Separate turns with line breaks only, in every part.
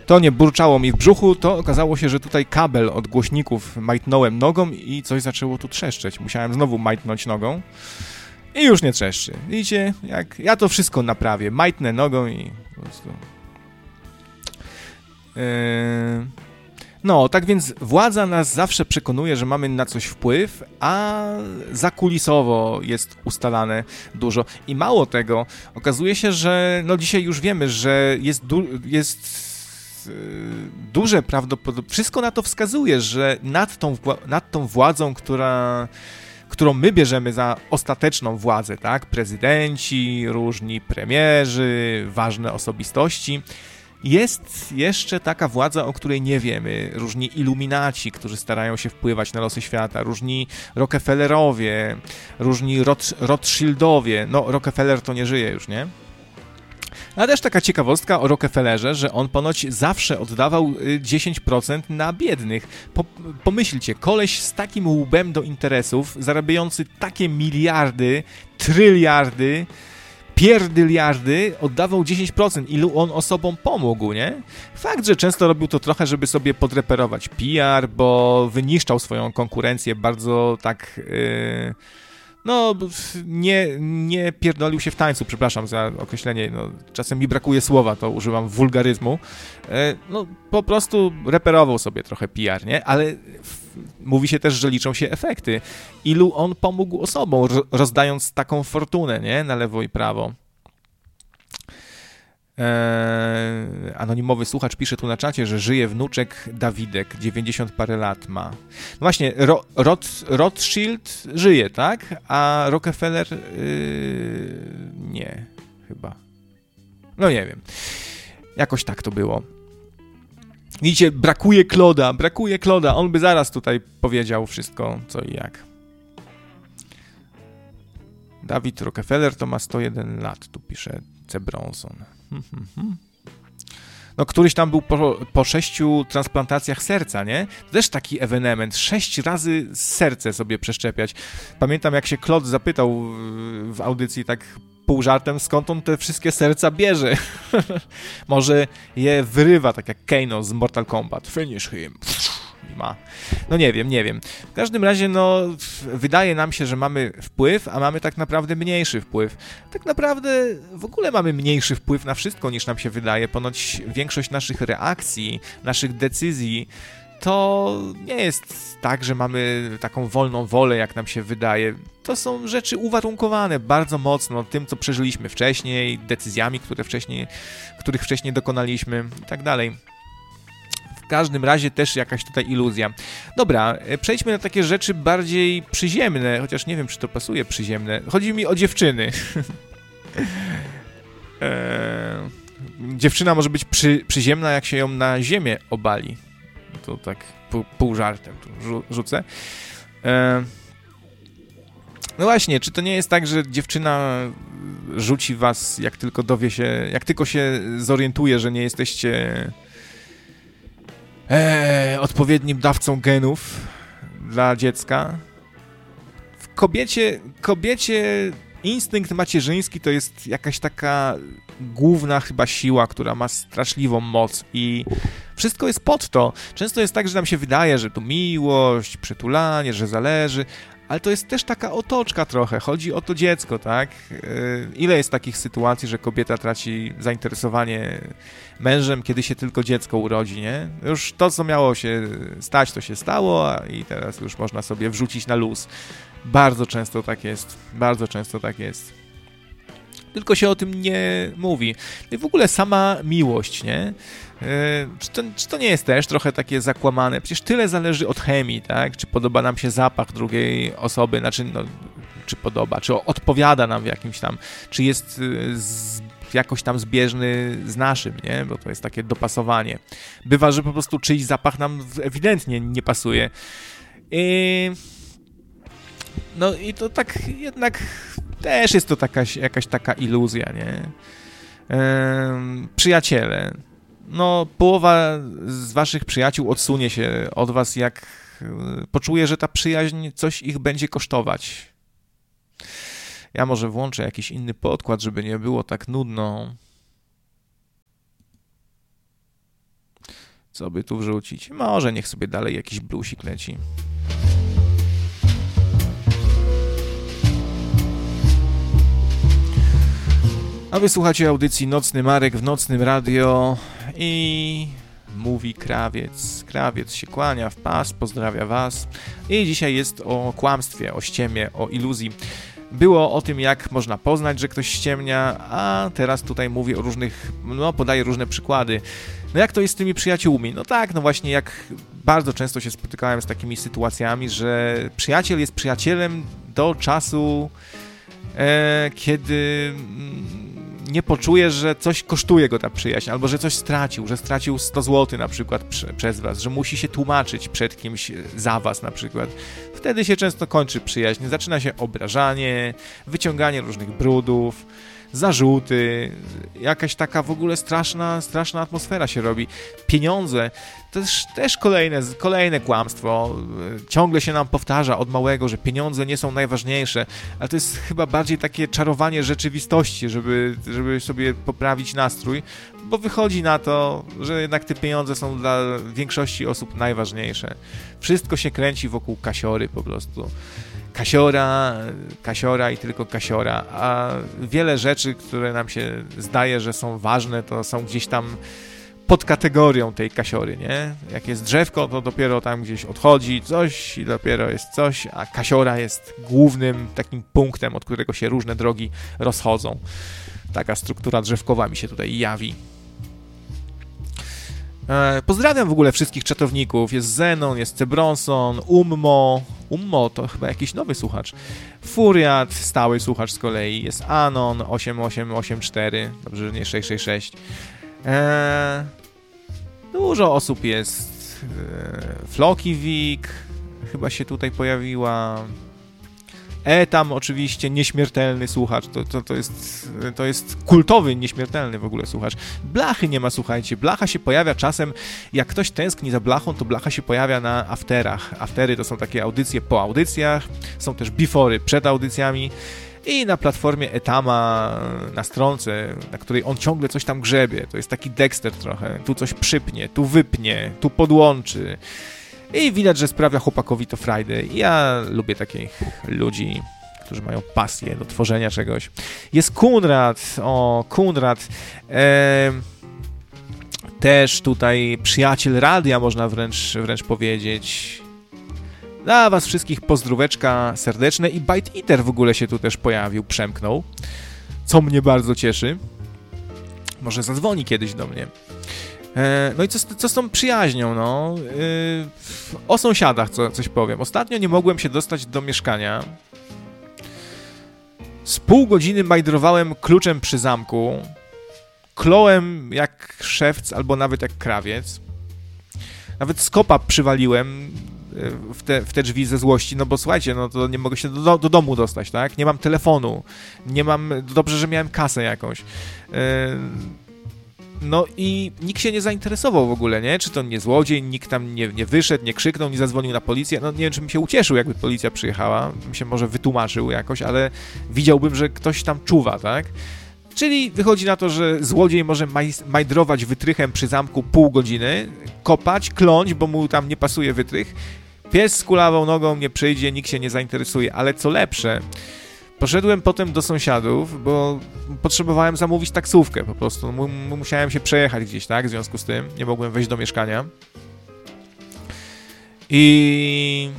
To nie burczało mi w brzuchu, to okazało się, że tutaj kabel od głośników majtnąłem nogą i coś zaczęło tu trzeszczeć. Musiałem znowu majtnąć nogą i już nie trzeszczy. Widzicie, jak ja to wszystko naprawię. Majtnę nogą i po prostu... No, tak więc władza nas zawsze przekonuje, że mamy na coś wpływ, a zakulisowo jest ustalane dużo. I mało tego, okazuje się, że no dzisiaj już wiemy, że jest duże prawdopodobieństwo, wszystko na to wskazuje, że nad tą władzą, którą my bierzemy za ostateczną władzę, tak? Prezydenci, różni premierzy, ważne osobistości, jest jeszcze taka władza, o której nie wiemy. Różni iluminaci, którzy starają się wpływać na losy świata, różni Rockefellerowie, różni Rothschildowie. No, Rockefeller to nie żyje już, nie? Ale też taka ciekawostka o Rockefellerze, że on ponoć zawsze oddawał 10% na biednych. Pomyślcie, koleś z takim łbem do interesów, zarabiający takie miliardy, tryliardy, pierdyliardy, oddawał 10%. Ilu on osobom pomógł, nie? Fakt, że często robił to trochę, żeby sobie podreperować PR, bo wyniszczał swoją konkurencję bardzo tak... No, nie pierdolił się w tańcu, przepraszam za określenie, no, czasem mi brakuje słowa, to używam wulgaryzmu, no, po prostu reperował sobie trochę PR, nie? Ale mówi się też, że liczą się efekty. Ilu on pomógł osobom, rozdając taką fortunę, nie? Na lewo i prawo. Anonimowy słuchacz pisze tu na czacie, że żyje wnuczek Dawidek, 90 parę lat ma. No właśnie, Rothschild żyje, tak? A Rockefeller nie, chyba. No nie wiem. Jakoś tak to było. Widzicie, brakuje Claude'a. On by zaraz tutaj powiedział wszystko, co i jak. Dawid Rockefeller to ma 101 lat, tu pisze C. Bronson. No, któryś tam był po 6 transplantacjach serca, nie? To też taki ewenement. 6 razy serce sobie przeszczepiać. Pamiętam, jak się Claude zapytał w audycji tak pół żartem, skąd on te wszystkie serca bierze. Może je wyrywa, tak jak Kano z Mortal Kombat. Finish him. Ma. No nie wiem. W każdym razie, no, wydaje nam się, że mamy wpływ, a mamy tak naprawdę mniejszy wpływ. Tak naprawdę w ogóle mamy mniejszy wpływ na wszystko, niż nam się wydaje. Ponoć większość naszych reakcji, naszych decyzji, to nie jest tak, że mamy taką wolną wolę, jak nam się wydaje. To są rzeczy uwarunkowane bardzo mocno tym, co przeżyliśmy wcześniej, decyzjami, których wcześniej dokonaliśmy i tak dalej. W każdym razie też jakaś tutaj iluzja. Dobra, przejdźmy na takie rzeczy bardziej przyziemne, chociaż nie wiem, czy to pasuje przyziemne. Chodzi mi o dziewczyny. Dziewczyna może być przyziemna, jak się ją na ziemię obali. To tak pół żartem tu rzucę. No właśnie, czy to nie jest tak, że dziewczyna rzuci was, jak tylko dowie się, jak tylko się zorientuje, że nie jesteście odpowiednim dawcą genów dla dziecka? W kobiecie instynkt macierzyński to jest jakaś taka główna chyba siła, która ma straszliwą moc i wszystko jest pod to. Często jest tak, że nam się wydaje, że tu miłość, przytulanie, że zależy, ale to jest też taka otoczka trochę. Chodzi o to dziecko, tak? Ile jest takich sytuacji, że kobieta traci zainteresowanie mężem, kiedy się tylko dziecko urodzi, nie? Już to, co miało się stać, to się stało i teraz już można sobie wrzucić na luz. Bardzo często tak jest. Tylko się o tym nie mówi. I w ogóle sama miłość, nie? Czy to nie jest też trochę takie zakłamane? Przecież tyle zależy od chemii, tak? Czy podoba nam się zapach drugiej osoby, znaczy, no, czy podoba, czy odpowiada nam w jakimś tam, czy jest jakoś tam zbieżny z naszym, nie? Bo to jest takie dopasowanie. Bywa, że po prostu czyjś zapach nam ewidentnie nie pasuje. No i to tak jednak też jest to jakaś taka iluzja, nie? Przyjaciele. No, połowa z waszych przyjaciół odsunie się od was, jak poczuje, że ta przyjaźń coś ich będzie kosztować. Ja może włączę jakiś inny podkład, żeby nie było tak nudno. Co by tu wrzucić? Może niech sobie dalej jakiś bluesik leci. A wy słuchacie audycji Nocny Marek w Nocnym Radio i mówi Krawiec. Krawiec się kłania w pas, pozdrawia was. I dzisiaj jest o kłamstwie, o ściemie, o iluzji. Było o tym, jak można poznać, że ktoś ściemnia, a teraz tutaj mówię o różnych, podaję różne przykłady. No jak to jest z tymi przyjaciółmi? No tak, no właśnie jak bardzo często się spotykałem z takimi sytuacjami, że przyjaciel jest przyjacielem do czasu, kiedy nie poczuje, że coś kosztuje go ta przyjaźń, albo że coś stracił, że stracił 100 zł na przykład przez was, że musi się tłumaczyć przed kimś za was na przykład. Wtedy się często kończy przyjaźń, zaczyna się obrażanie, wyciąganie różnych brudów, zarzuty, jakaś taka w ogóle straszna atmosfera się robi. Pieniądze, to też kolejne kłamstwo. Ciągle się nam powtarza od małego, że pieniądze nie są najważniejsze, ale to jest chyba bardziej takie czarowanie rzeczywistości, żeby sobie poprawić nastrój, bo wychodzi na to, że jednak te pieniądze są dla większości osób najważniejsze. Wszystko się kręci wokół kasiory po prostu. Kasiora i tylko kasiora, a wiele rzeczy, które nam się zdaje, że są ważne, to są gdzieś tam pod kategorią tej kasiory, nie? Jak jest drzewko, to dopiero tam gdzieś odchodzi coś i dopiero jest coś, a kasiora jest głównym takim punktem, od którego się różne drogi rozchodzą. Taka struktura drzewkowa mi się tutaj jawi. Pozdrawiam w ogóle wszystkich czatowników. Jest Zenon, jest Cebronson, Ummo to chyba jakiś nowy słuchacz. Furiat, stały słuchacz z kolei. Jest Anon 8884, dobrze, że nie 666. Dużo osób jest. Flokivik chyba się tutaj pojawiła. Tam oczywiście nieśmiertelny słuchacz, to jest kultowy, nieśmiertelny w ogóle słuchacz. Blachy nie ma, słuchajcie, Blacha się pojawia czasem, jak ktoś tęskni za Blachą, to Blacha się pojawia na afterach. Aftery to są takie audycje po audycjach, są też before'y przed audycjami i na platformie Etama, na stronce, na której on ciągle coś tam grzebie, to jest taki Dexter trochę, tu coś przypnie, tu wypnie, tu podłączy. I widać, że sprawia chłopakowi to frajdę. Ja lubię takich ludzi, którzy mają pasję do tworzenia czegoś. Jest Kunrad. Też tutaj przyjaciel radia, można wręcz powiedzieć. Dla was wszystkich pozdróweczka serdeczne i Bite Eater w ogóle się tu też pojawił, przemknął, co mnie bardzo cieszy. Może zadzwoni kiedyś do mnie. No i co z tą przyjaźnią, no? O sąsiadach coś powiem. Ostatnio nie mogłem się dostać do mieszkania. Z pół godziny majdrowałem kluczem przy zamku. Klołem jak szewc albo nawet jak krawiec. Nawet skopa przywaliłem w te drzwi ze złości, no bo słuchajcie, no to nie mogę się do domu dostać, tak? Nie mam telefonu. Dobrze, że miałem kasę jakąś. No i nikt się nie zainteresował w ogóle, nie? Czy to nie złodziej, nikt tam nie wyszedł, nie krzyknął, nie zadzwonił na policję. No nie wiem, czy bym się ucieszył, jakby policja przyjechała, bym się może wytłumaczył jakoś, ale widziałbym, że ktoś tam czuwa, tak? Czyli wychodzi na to, że złodziej może majdrować wytrychem przy zamku pół godziny, kopać, kląć, bo mu tam nie pasuje wytrych. Pies z kulawą nogą nie przyjdzie, nikt się nie zainteresuje, ale co lepsze, poszedłem potem do sąsiadów, bo potrzebowałem zamówić taksówkę po prostu. Musiałem się przejechać gdzieś, tak? W związku z tym nie mogłem wejść do mieszkania. I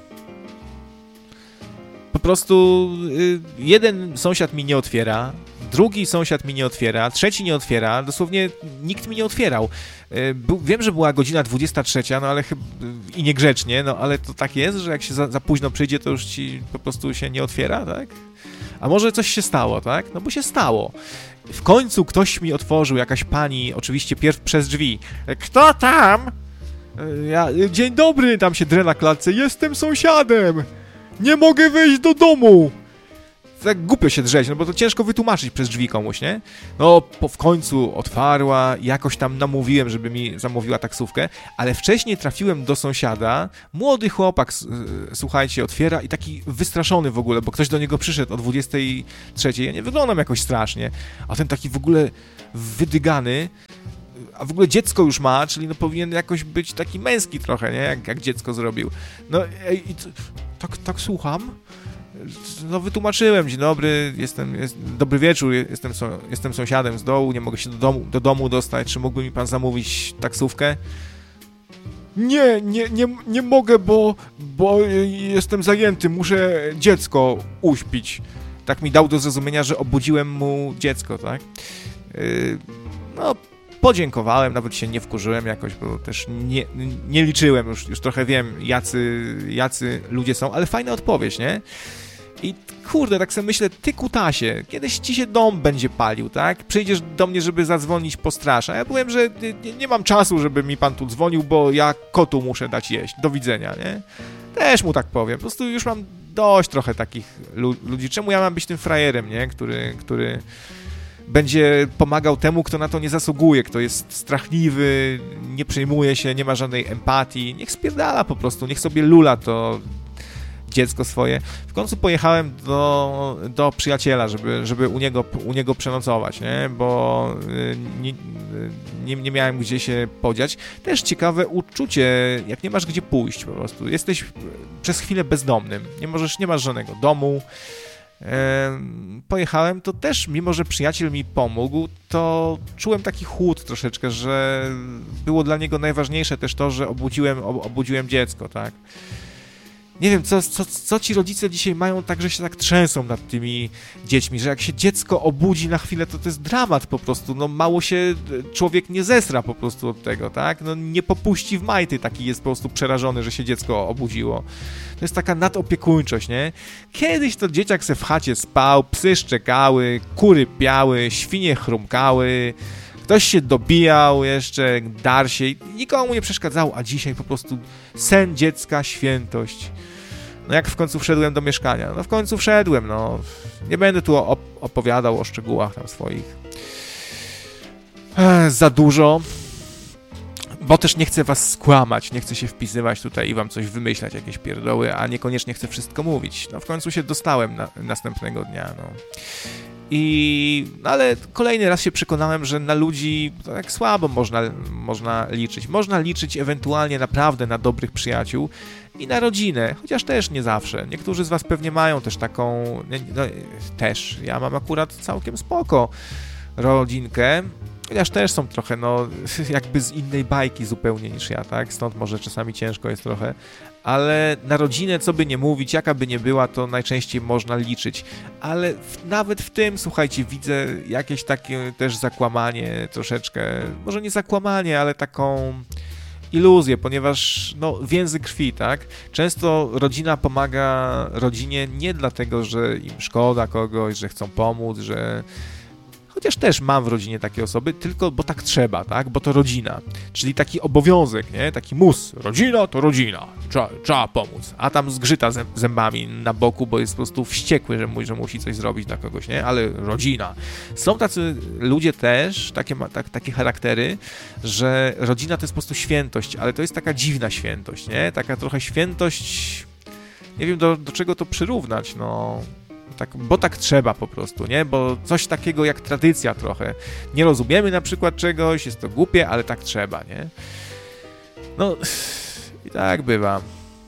po prostu jeden sąsiad mi nie otwiera, drugi sąsiad mi nie otwiera, trzeci nie otwiera, dosłownie nikt mi nie otwierał. Wiem, że była godzina 23, no ale i niegrzecznie, no ale to tak jest, że jak się za późno przyjdzie, to już ci po prostu się nie otwiera, tak? A może coś się stało, tak? No bo się stało. W końcu ktoś mi otworzył, jakaś pani, oczywiście pierw przez drzwi. Kto tam? Dzień dobry, tam się drę na klatce. Jestem sąsiadem. Nie mogę wejść do domu. Tak głupio się drzeć, no bo to ciężko wytłumaczyć przez drzwi komuś, nie? No, w końcu otwarła, jakoś tam namówiłem, żeby mi zamówiła taksówkę, ale wcześniej trafiłem do sąsiada, młody chłopak, słuchajcie, otwiera i taki wystraszony w ogóle, bo ktoś do niego przyszedł o 23, ja nie wyglądam jakoś strasznie, a ten taki w ogóle wydygany, a w ogóle dziecko już ma, czyli no powinien jakoś być taki męski trochę, nie? Jak dziecko zrobił. No tak słucham. No wytłumaczyłem, dzień dobry, dobry wieczór, jestem sąsiadem z dołu, nie mogę się do domu dostać, czy mógłby mi pan zamówić taksówkę? Nie mogę, bo jestem zajęty, muszę dziecko uśpić. Tak mi dał do zrozumienia, że obudziłem mu dziecko, tak? No, podziękowałem, nawet się nie wkurzyłem jakoś, bo też nie liczyłem, już trochę wiem, jacy ludzie są, ale fajna odpowiedź, nie? I kurde, tak sobie myślę, ty kutasie, kiedyś ci się dom będzie palił, tak? Przyjdziesz do mnie, żeby zadzwonić po straż, a ja powiem, że nie mam czasu, żeby mi pan tu dzwonił, bo ja kotu muszę dać jeść, do widzenia, nie? Też mu tak powiem, po prostu już mam dość trochę takich ludzi, czemu ja mam być tym frajerem, nie? Który będzie pomagał temu, kto na to nie zasługuje, kto jest strachliwy, nie przejmuje się, nie ma żadnej empatii, niech spierdala po prostu, niech sobie lula to dziecko swoje. W końcu pojechałem do przyjaciela, żeby u niego przenocować, nie? Bo nie miałem gdzie się podziać. Też ciekawe uczucie, jak nie masz gdzie pójść po prostu. Jesteś przez chwilę bezdomnym, nie masz żadnego domu. Pojechałem, to też, mimo że przyjaciel mi pomógł, to czułem taki chłód troszeczkę, że było dla niego najważniejsze też to, że obudziłem dziecko, tak? Nie wiem, co ci rodzice dzisiaj mają tak, że się tak trzęsą nad tymi dziećmi, że jak się dziecko obudzi na chwilę, to jest dramat po prostu, no mało się człowiek nie zesra po prostu od tego, tak? No nie popuści w majty, taki jest po prostu przerażony, że się dziecko obudziło. To jest taka nadopiekuńczość, nie? Kiedyś to dzieciak se w chacie spał, psy szczekały, kury piały, świnie chrumkały, ktoś się dobijał jeszcze, darł się i nikomu nie przeszkadzało, a dzisiaj po prostu sen dziecka, świętość. No jak w końcu wszedłem do mieszkania? No w końcu wszedłem, no. Nie będę tu opowiadał o szczegółach tam swoich. Za dużo. Bo też nie chcę was skłamać, nie chcę się wpisywać tutaj i wam coś wymyślać, jakieś pierdoły, a niekoniecznie chcę wszystko mówić. No w końcu się dostałem następnego dnia, no. Ale kolejny raz się przekonałem, że na ludzi tak słabo można liczyć. Można liczyć ewentualnie naprawdę na dobrych przyjaciół i na rodzinę, chociaż też nie zawsze. Niektórzy z was pewnie mają też taką... No, też. Ja mam akurat całkiem spoko rodzinkę, chociaż też są trochę, no, jakby z innej bajki zupełnie niż ja, tak? Stąd może czasami ciężko jest trochę, ale na rodzinę, co by nie mówić, jaka by nie była, to najczęściej można liczyć. Ale nawet w tym, słuchajcie, widzę jakieś takie też zakłamanie troszeczkę, może nie zakłamanie, ale taką iluzję, ponieważ no, więzy krwi, tak? Często rodzina pomaga rodzinie nie dlatego, że im szkoda kogoś, że chcą pomóc, że... Chociaż też mam w rodzinie takie osoby, tylko bo tak trzeba, tak? Bo to rodzina. Czyli taki obowiązek, nie? Taki mus. Rodzina to rodzina. Trzeba pomóc. A tam zgrzyta zębami na boku, bo jest po prostu wściekły, że musi coś zrobić dla kogoś, nie? Ale rodzina. Są tacy ludzie też, takie charaktery, że rodzina to jest po prostu świętość, ale to jest taka dziwna świętość, nie? Taka trochę świętość... Nie wiem, do czego to przyrównać, no... Tak, bo tak trzeba po prostu, nie? Bo coś takiego jak tradycja trochę. Nie rozumiemy na przykład czegoś, jest to głupie, ale tak trzeba, nie? No, i tak bywa.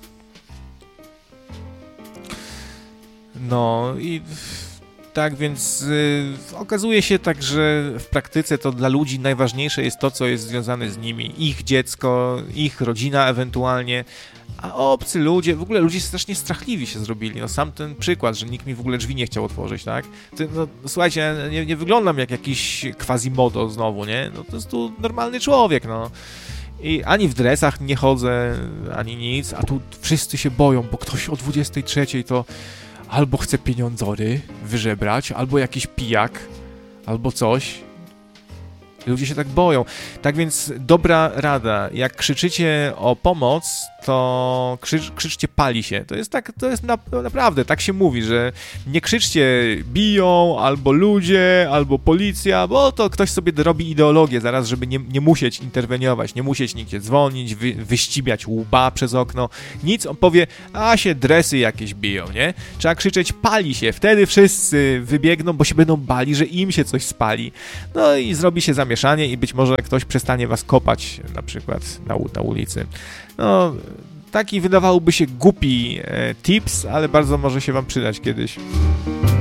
No i tak więc okazuje się tak, że w praktyce to dla ludzi najważniejsze jest to, co jest związane z nimi. Ich dziecko, ich rodzina ewentualnie, a obcy ludzie, w ogóle ludzie strasznie strachliwi się zrobili. No sam ten przykład, że nikt mi w ogóle drzwi nie chciał otworzyć, tak? No słuchajcie, nie wyglądam jak jakiś quasimodo znowu, nie? No to jest tu normalny człowiek, no. I ani w dresach nie chodzę, ani nic, a tu wszyscy się boją, bo ktoś o 23:00 to albo chce pieniądzory wyżebrać, albo jakiś pijak, albo coś. Ludzie się tak boją. Tak więc dobra rada, jak krzyczycie o pomoc, to krzyczcie pali się. To jest naprawdę, tak się mówi, że nie krzyczcie biją, albo ludzie, albo policja, bo to ktoś sobie robi ideologię zaraz, żeby nie musieć interweniować, nie musieć nigdzie dzwonić, wyścibiać łba przez okno, nic, on powie, a się dresy jakieś biją, nie? Trzeba krzyczeć pali się, wtedy wszyscy wybiegną, bo się będą bali, że im się coś spali. No i zrobi się zamieszanie. zamieszanie i być może ktoś przestanie was kopać na przykład na ulicy. No, taki wydawałoby się głupi tips, ale bardzo może się wam przydać kiedyś.